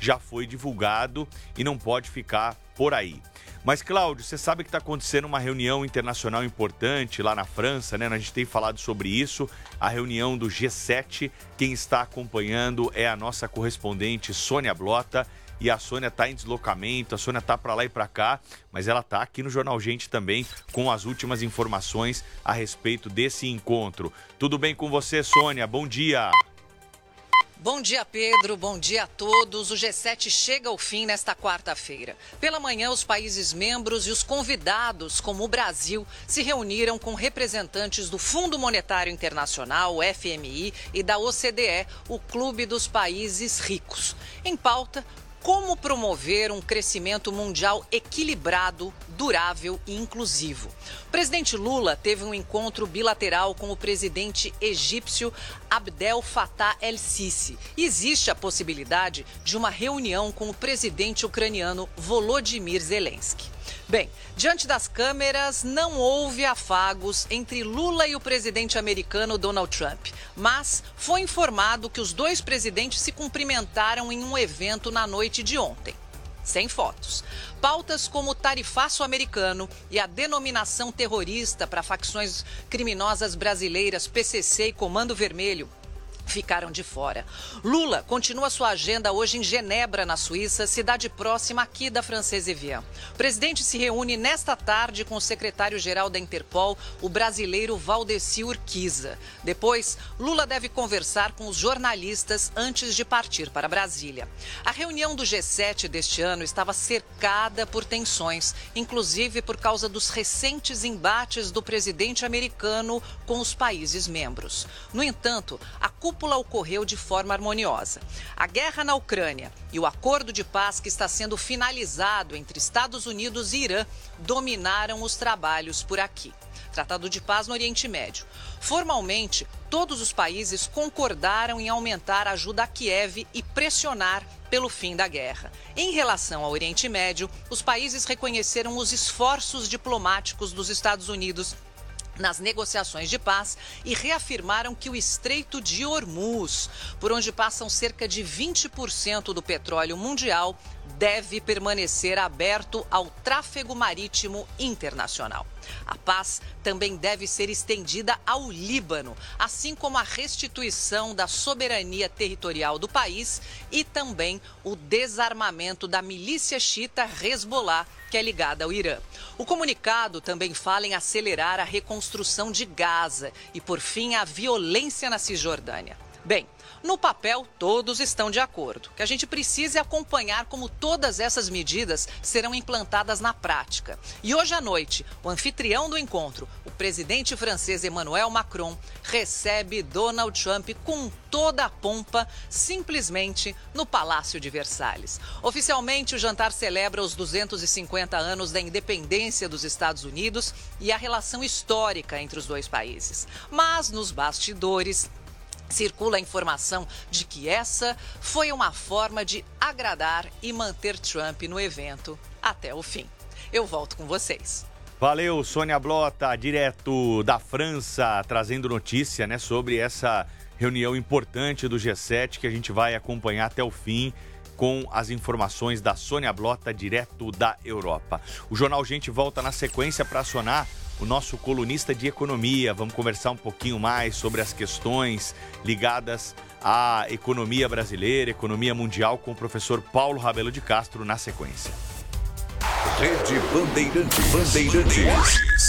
já foi divulgado e não pode ficar por aí. Mas, Cláudio, você sabe que está acontecendo uma reunião internacional importante lá na França, né? A gente tem falado sobre isso, a reunião do G7. Quem está acompanhando é a nossa correspondente Sônia Blota. E a Sônia está em deslocamento, a Sônia está para lá e para cá, mas ela está aqui no Jornal Gente também com as últimas informações a respeito desse encontro. Tudo bem com você, Sônia? Bom dia! Bom dia, Pedro. Bom dia a todos. O G7 chega ao fim nesta quarta-feira. Pela manhã, os países membros e os convidados, como o Brasil, se reuniram com representantes do Fundo Monetário Internacional, o FMI, e da OCDE, o Clube dos Países Ricos. Em pauta, como promover um crescimento mundial equilibrado, durável e inclusivo. O presidente Lula teve um encontro bilateral com o presidente egípcio Abdel Fattah el-Sisi. E existe a possibilidade de uma reunião com o presidente ucraniano Volodymyr Zelensky. Bem, diante das câmeras, não houve afagos entre Lula e o presidente americano Donald Trump, mas foi informado que os dois presidentes se cumprimentaram em um evento na noite de ontem. Sem fotos. Pautas como o tarifaço americano e a denominação terrorista para facções criminosas brasileiras, PCC e Comando Vermelho, ficaram de fora. Lula continua sua agenda hoje em Genebra, na Suíça, cidade próxima aqui da Française Evian. O presidente se reúne nesta tarde com o secretário-geral da Interpol, o brasileiro Valdeci Urquiza. Depois, Lula deve conversar com os jornalistas antes de partir para Brasília. A reunião do G7 deste ano estava cercada por tensões, inclusive por causa dos recentes embates do presidente americano com os países membros. No entanto, a cúpula ocorreu de forma harmoniosa. A guerra na Ucrânia e o acordo de paz que está sendo finalizado entre Estados Unidos e Irã dominaram os trabalhos por aqui. Tratado de paz no Oriente Médio. Formalmente, todos os países concordaram em aumentar a ajuda a Kiev e pressionar pelo fim da guerra. Em relação ao Oriente Médio, os países reconheceram os esforços diplomáticos dos Estados Unidos nas negociações de paz e reafirmaram que o Estreito de Hormuz, por onde passam cerca de 20% do petróleo mundial, deve permanecer aberto ao tráfego marítimo internacional. A paz também deve ser estendida ao Líbano, assim como a restituição da soberania territorial do país e também o desarmamento da milícia xiita Hezbollah, que é ligada ao Irã. O comunicado também fala em acelerar a reconstrução de Gaza e, por fim, a violência na Cisjordânia. Bem, no papel, todos estão de acordo. O que a gente precisa é acompanhar como todas essas medidas serão implantadas na prática. E hoje à noite, o anfitrião do encontro, o presidente francês Emmanuel Macron, recebe Donald Trump com toda a pompa, simplesmente no Palácio de Versalhes. Oficialmente, o jantar celebra os 250 anos da independência dos Estados Unidos e a relação histórica entre os dois países. Mas, nos bastidores, circula a informação de que essa foi uma forma de agradar e manter Trump no evento até o fim. Eu volto com vocês. Valeu, Sônia Blota, direto da França, trazendo notícia, né, sobre essa reunião importante do G7 que a gente vai acompanhar até o fim com as informações da Sônia Blota, direto da Europa. O Jornal Gente volta na sequência para acionar o nosso colunista de economia. Vamos conversar um pouquinho mais sobre as questões ligadas à economia brasileira, economia mundial, com o professor Paulo Rabelo de Castro na sequência. Rede Bandeirantes.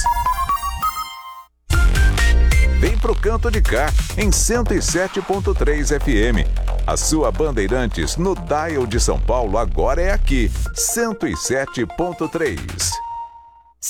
Vem pro canto de cá, em 107.3 FM. A sua Bandeirantes no dial de São Paulo agora é aqui, 107.3.